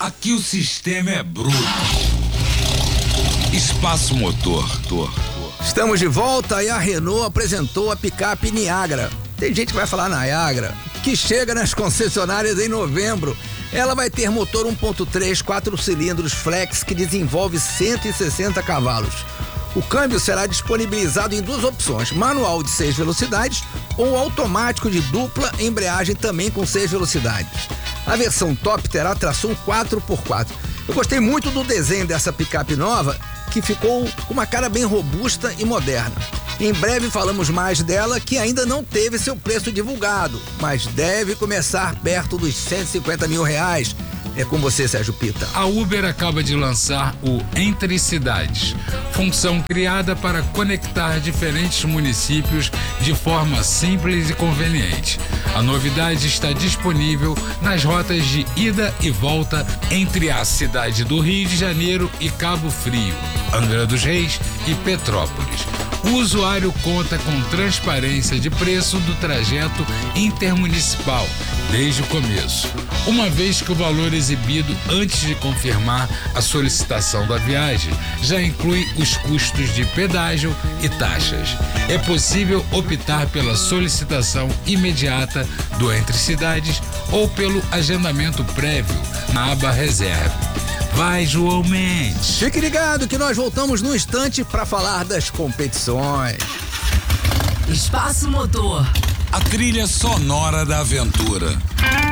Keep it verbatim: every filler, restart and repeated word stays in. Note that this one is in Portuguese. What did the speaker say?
Aqui o sistema é bruto. Espaço Motor. Estamos de volta e a Renault apresentou a picape Niagara. Tem gente que vai falar Niagara, que chega nas concessionárias em novembro. Ela vai ter motor um ponto três, quatro cilindros flex que desenvolve cento e sessenta cavalos. O câmbio será disponibilizado em duas opções, manual de seis velocidades ou automático de dupla embreagem também com seis velocidades. A versão top terá tração quatro por quatro. Eu gostei muito do desenho dessa picape nova, que ficou com uma cara bem robusta e moderna. Em breve falamos mais dela, que ainda não teve seu preço divulgado, mas deve começar perto dos cento e cinquenta mil reais. É com você, Sérgio Pita. A Uber acaba de lançar o Entre Cidades, função criada para conectar diferentes municípios de forma simples e conveniente. A novidade está disponível nas rotas de ida e volta entre a cidade do Rio de Janeiro e Cabo Frio, Angra dos Reis e Petrópolis. O usuário conta com transparência de preço do trajeto intermunicipal desde o começo, uma vez que o valor exibido antes de confirmar a solicitação da viagem já inclui os custos de pedágio e taxas. É possível optar pela solicitação imediata do Entre Cidades ou pelo agendamento prévio na aba Reserve. Vai, João Mendes. Fique ligado que nós voltamos num instante para falar das competições. Espaço Motor. A trilha sonora da aventura.